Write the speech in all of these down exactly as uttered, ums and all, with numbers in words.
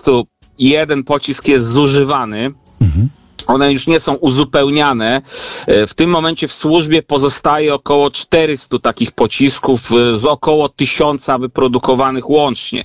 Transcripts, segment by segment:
prostu jeden pocisk jest zużywany. Mhm. One już nie są uzupełniane. W tym momencie w służbie pozostaje około czterystu takich pocisków z około tysiąca wyprodukowanych łącznie.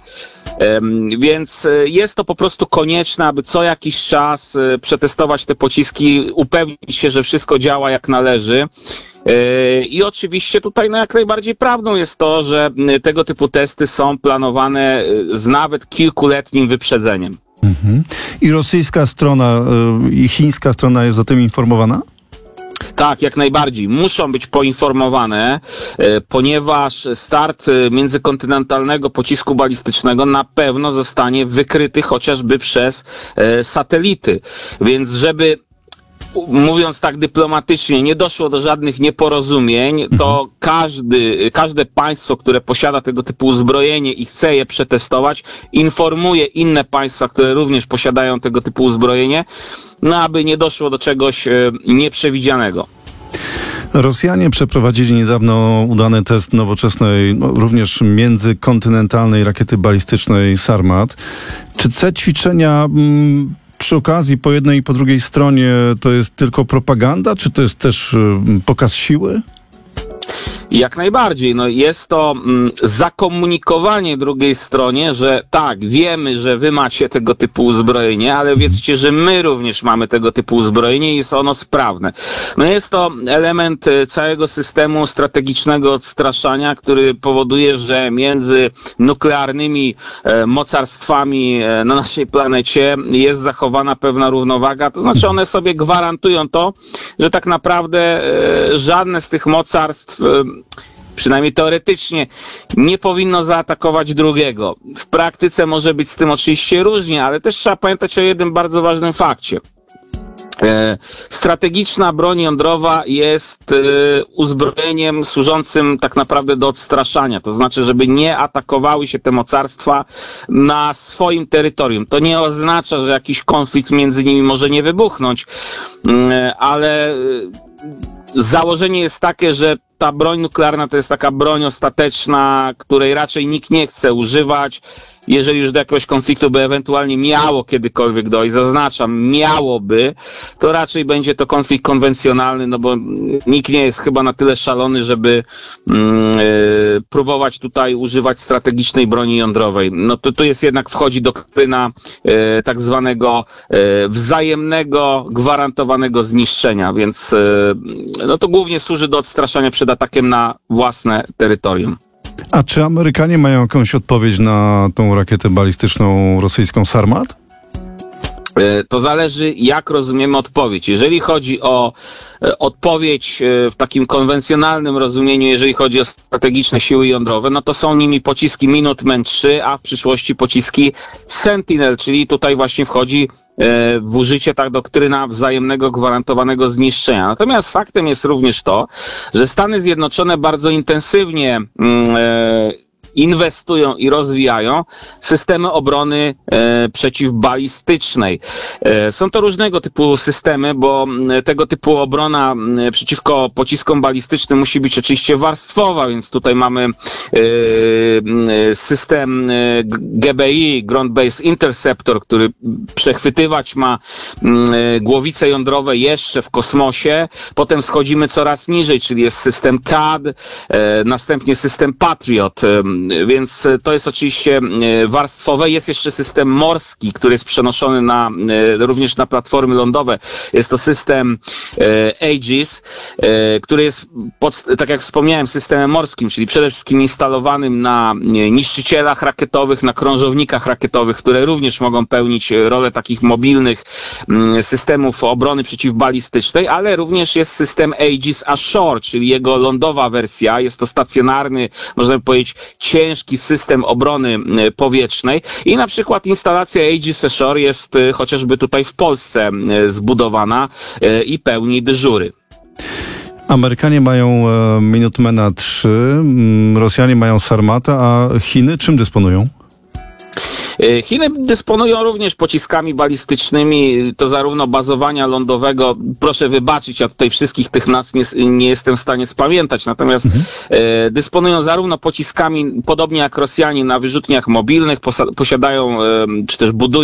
Więc jest to po prostu konieczne, aby co jakiś czas przetestować te pociski, upewnić się, że wszystko działa jak należy. I oczywiście tutaj no jak najbardziej prawdą jest to, że tego typu testy są planowane z nawet kilkuletnim wyprzedzeniem. Mhm. I rosyjska strona i chińska strona jest o tym informowana? Tak, jak najbardziej. Muszą być poinformowane, ponieważ start międzykontynentalnego pocisku balistycznego na pewno zostanie wykryty chociażby przez satelity. Więc żeby, mówiąc tak dyplomatycznie, nie doszło do żadnych nieporozumień, to każdy, każde państwo, które posiada tego typu uzbrojenie i chce je przetestować, informuje inne państwa, które również posiadają tego typu uzbrojenie, no aby nie doszło do czegoś nieprzewidzianego. Rosjanie przeprowadzili niedawno udany test nowoczesnej, no, również międzykontynentalnej rakiety balistycznej Sarmat. Czy te ćwiczenia mm, przy okazji po jednej i po drugiej stronie to jest tylko propaganda, czy to jest też y, pokaz siły? Jak najbardziej. No jest to mm, zakomunikowanie drugiej stronie, że tak, wiemy, że wy macie tego typu uzbrojenie, ale wiedzcie, że my również mamy tego typu uzbrojenie i jest ono sprawne. No jest to element całego systemu strategicznego odstraszania, który powoduje, że między nuklearnymi e, mocarstwami e, na naszej planecie jest zachowana pewna równowaga. To znaczy one sobie gwarantują to, że tak naprawdę e, żadne z tych mocarstw e, przynajmniej teoretycznie, nie powinno zaatakować drugiego. W praktyce może być z tym oczywiście różnie, ale też trzeba pamiętać o jednym bardzo ważnym fakcie. E, strategiczna broń jądrowa jest e, uzbrojeniem służącym tak naprawdę do odstraszania. To znaczy, żeby nie atakowały się te mocarstwa na swoim terytorium. To nie oznacza, że jakiś konflikt między nimi może nie wybuchnąć, e, ale e, założenie jest takie, że ta broń nuklearna to jest taka broń ostateczna, której raczej nikt nie chce używać. Jeżeli już do jakiegoś konfliktu by ewentualnie miało kiedykolwiek dojść, zaznaczam, miałoby, to raczej będzie to konflikt konwencjonalny, no bo nikt nie jest chyba na tyle szalony, żeby mm, y, próbować tutaj używać strategicznej broni jądrowej. No to tu jest jednak, wchodzi doktryna y, tak zwanego y, wzajemnego, gwarantowanego zniszczenia, więc y, no to głównie służy do odstraszania przed atakiem na własne terytorium. A czy Amerykanie mają jakąś odpowiedź na tą rakietę balistyczną rosyjską Sarmat? To zależy, jak rozumiemy odpowiedź. Jeżeli chodzi o odpowiedź w takim konwencjonalnym rozumieniu, jeżeli chodzi o strategiczne siły jądrowe, no to są nimi pociski Minuteman trzy, a w przyszłości pociski Sentinel, czyli tutaj właśnie wchodzi w użycie ta doktryna wzajemnego gwarantowanego zniszczenia. Natomiast faktem jest również to, że Stany Zjednoczone bardzo intensywnie e, inwestują i rozwijają systemy obrony e, przeciwbalistycznej. E, są to różnego typu systemy, bo tego typu obrona e, przeciwko pociskom balistycznym musi być oczywiście warstwowa, więc tutaj mamy e, system e, G B I, Ground Based Interceptor, który przechwytywać ma e, głowice jądrowe jeszcze w kosmosie. Potem schodzimy coraz niżej, czyli jest system T A D, e, następnie system Patriot, e, więc to jest oczywiście warstwowe. Jest jeszcze system morski, który jest przenoszony na, również na platformy lądowe. Jest to system Aegis, który jest, pod, tak jak wspomniałem, systemem morskim, czyli przede wszystkim instalowanym na niszczycielach rakietowych, na krążownikach rakietowych, które również mogą pełnić rolę takich mobilnych systemów obrony przeciwbalistycznej, ale również jest system Aegis Ashore, czyli jego lądowa wersja. Jest to stacjonarny, można by powiedzieć, ciężki system obrony powietrznej i na przykład instalacja Aegis Ashore jest chociażby tutaj w Polsce zbudowana i pełni dyżury. Amerykanie mają e, Minutemana trzy, Rosjanie mają Sarmata, a Chiny czym dysponują? Chiny dysponują również pociskami balistycznymi, to zarówno bazowania lądowego, proszę wybaczyć, ja tutaj wszystkich tych nazw nie, nie jestem w stanie spamiętać, natomiast mhm. e, dysponują zarówno pociskami, podobnie jak Rosjanie, na wyrzutniach mobilnych, posa- posiadają, e, czy też budują